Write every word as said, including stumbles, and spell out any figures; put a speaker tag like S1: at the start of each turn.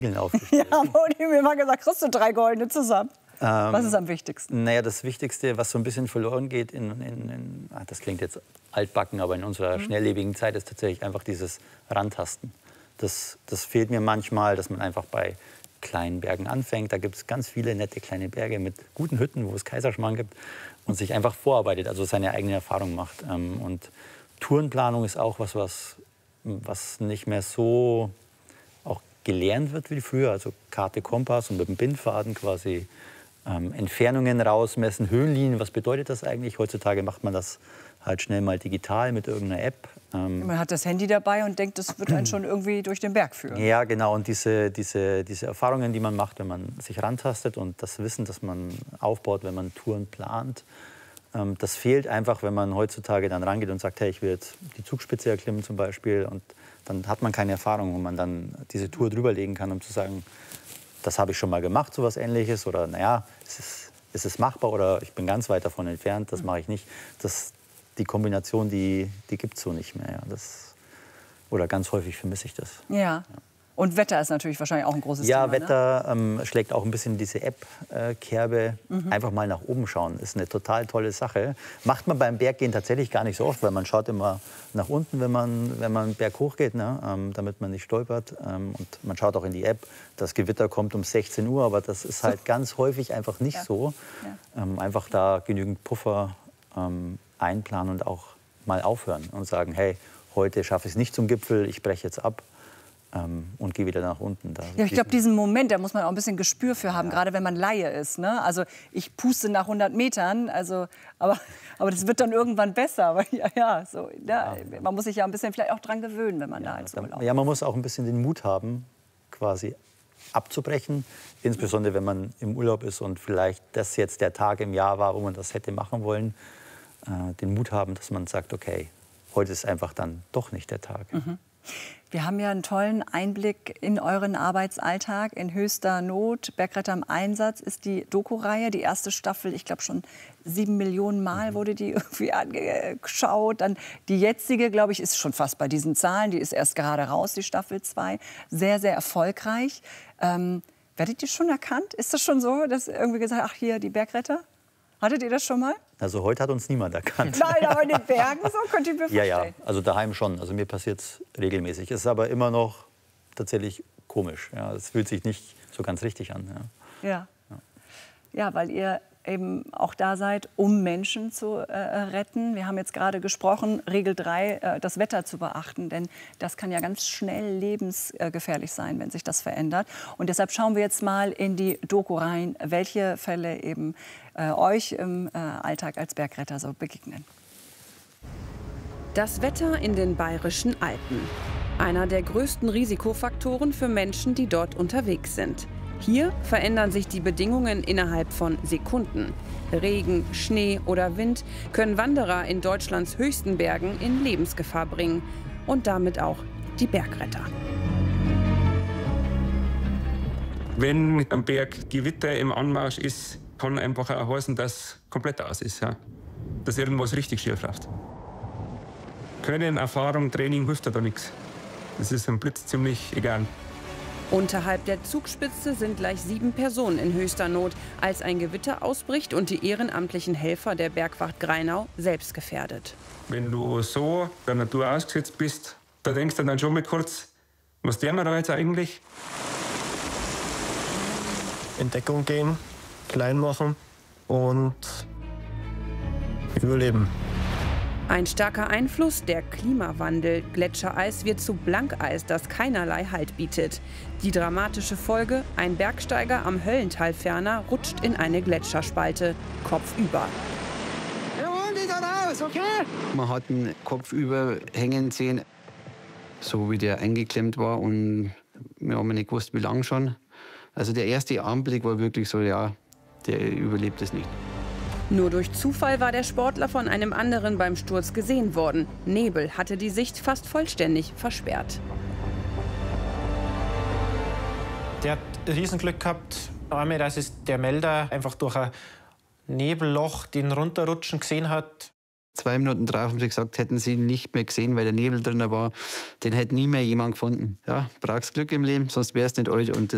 S1: aufgestellt.
S2: Ja, wurde mir immer gesagt, kriegst du drei goldene zusammen.
S1: Ähm,
S2: Was ist am wichtigsten?
S1: Naja, das Wichtigste, was so ein bisschen verloren geht, in, in, in ach, das klingt jetzt altbacken, aber in unserer mhm. schnelllebigen Zeit ist tatsächlich einfach dieses Rantasten. Das, das fehlt mir manchmal, dass man einfach bei kleinen Bergen anfängt. Da gibt es ganz viele nette kleine Berge mit guten Hütten, wo es Kaiserschmarrn gibt und sich einfach vorarbeitet, also seine eigene Erfahrung macht. Und Tourenplanung ist auch was, was, was nicht mehr so auch gelernt wird wie früher. Also Karte, Kompass und mit dem Bindfaden quasi ähm, Entfernungen rausmessen, Höhenlinien. Was bedeutet das eigentlich? Heutzutage macht man das halt schnell mal digital mit irgendeiner App. Ähm,
S2: Man hat das Handy dabei und denkt, das wird einen schon irgendwie durch den Berg führen.
S1: Ja, genau. Und diese, diese, diese Erfahrungen, die man macht, wenn man sich rantastet und das Wissen, das man aufbaut, wenn man Touren plant, ähm, das fehlt einfach, wenn man heutzutage dann rangeht und sagt, hey, ich will jetzt die Zugspitze erklimmen zum Beispiel. Und dann hat man keine Erfahrung, wo man dann diese Tour drüberlegen kann, um zu sagen, das habe ich schon mal gemacht, so was Ähnliches. Oder naja, ist es, ist es machbar oder ich bin ganz weit davon entfernt, das mache ich nicht. Das, die Kombination, die, die gibt es so nicht mehr. Ja. Das, oder ganz häufig vermisse ich das.
S2: Ja. ja. Und Wetter ist natürlich wahrscheinlich auch ein großes
S1: ja,
S2: Thema.
S1: Ja, Wetter ähm, schlägt auch ein bisschen diese App-Kerbe. Äh, mhm. Einfach mal nach oben schauen, ist eine total tolle Sache. Macht man beim Berggehen tatsächlich gar nicht so oft, weil man schaut immer nach unten, wenn man, wenn man berg hoch geht, ne? ähm, damit man nicht stolpert. Ähm, und man schaut auch in die App, das Gewitter kommt um sechzehn Uhr, aber das ist halt ganz häufig einfach nicht ja. so. Ja. Ähm, einfach da genügend Puffer ähm, einplanen und auch mal aufhören und sagen, hey, heute schaffe ich es nicht zum Gipfel, ich breche jetzt ab. Ähm, und gehe wieder nach unten. Da
S2: ja, ich glaube, diesen Moment, da muss man auch ein bisschen Gespür für haben, ja. gerade wenn man Laie ist. Ne? Also ich puste nach hundert Metern, also, aber, aber das wird dann irgendwann besser. Aber, ja, ja, so, ja, ja. Man muss sich ja ein bisschen vielleicht auch dran gewöhnen, wenn man
S1: ja,
S2: da ins Urlaub ist.
S1: Ja, man muss auch ein bisschen den Mut haben, quasi abzubrechen. Insbesondere, wenn man im Urlaub ist und vielleicht das jetzt der Tag im Jahr war, wo man das hätte machen wollen. Äh, den Mut haben, dass man sagt, okay, heute ist einfach dann doch nicht der Tag.
S2: Mhm. Wir haben ja einen tollen Einblick in euren Arbeitsalltag. In höchster Not, Bergretter im Einsatz ist die Doku-Reihe. Die erste Staffel, ich glaube schon sieben Millionen Mal wurde die irgendwie angeschaut. Dann die jetzige, glaube ich, ist schon fast bei diesen Zahlen. Die ist erst gerade raus, die Staffel zwei. Sehr, sehr erfolgreich. Ähm, werdet ihr schon erkannt? Ist das schon so, dass irgendwie gesagt, ach hier, die Bergretter? Hattet ihr das schon mal?
S1: Also heute hat uns niemand erkannt.
S2: Nein, aber in den Bergen so könnt ihr mir vorstellen.
S1: Ja, ja, also daheim schon. Also mir passiert es regelmäßig. Es ist aber immer noch tatsächlich komisch. Ja, es fühlt sich nicht so ganz richtig an.
S2: Ja, ja. ja. ja weil ihr eben auch da seid, um Menschen zu äh, retten. Wir haben jetzt gerade gesprochen, Regel drei, äh, das Wetter zu beachten, denn das kann ja ganz schnell lebensgefährlich sein, wenn sich das verändert. Und deshalb schauen wir jetzt mal in die Doku rein, welche Fälle eben äh, euch im äh, Alltag als Bergretter so begegnen.
S3: Das Wetter in den Bayerischen Alpen. Einer der größten Risikofaktoren für Menschen, die dort unterwegs sind. Hier verändern sich die Bedingungen innerhalb von Sekunden. Regen, Schnee oder Wind können Wanderer in Deutschlands höchsten Bergen in Lebensgefahr bringen. Und damit auch die Bergretter.
S4: Wenn am Berg Gewitter im Anmarsch ist, kann einfach auch heißen, dass komplett aus ist. Ja? Dass irgendwas richtig schief läuft. Können, Erfahrung, Training hilft da nichts. Das ist am Blitz ziemlich egal.
S3: Unterhalb der Zugspitze sind gleich sieben Personen in höchster Not, als ein Gewitter ausbricht und die ehrenamtlichen Helfer der Bergwacht Grainau selbst gefährdet.
S4: Wenn du so der Natur ausgesetzt bist, da denkst du dann schon mal kurz, was tun wir da jetzt eigentlich?
S5: In Deckung gehen, klein machen und überleben.
S3: Ein starker Einfluss, der Klimawandel. Gletschereis wird zu Blankeis, das keinerlei Halt bietet. Die dramatische Folge, ein Bergsteiger am Höllental ferner rutscht in eine Gletscherspalte, kopfüber.
S6: Wir holen dich da raus, okay? Man hat ihn kopfüber hängen sehen, so wie der eingeklemmt war. Und wir haben nicht gewusst, wie lange schon. Also der erste Anblick war wirklich so, ja, der überlebt es nicht.
S3: Nur durch Zufall war der Sportler von einem anderen beim Sturz gesehen worden. Nebel hatte die Sicht fast vollständig versperrt.
S5: Der hat Riesenglück gehabt, einmal, dass es der Melder einfach durch ein Nebelloch den runterrutschen gesehen hat.
S6: Zwei Minuten drauf haben sie gesagt, hätten sie ihn nicht mehr gesehen, weil der Nebel drin war. Den hätte nie mehr jemand gefunden. Ja, brauchst Glück im Leben, sonst wäre es nicht alt. Und das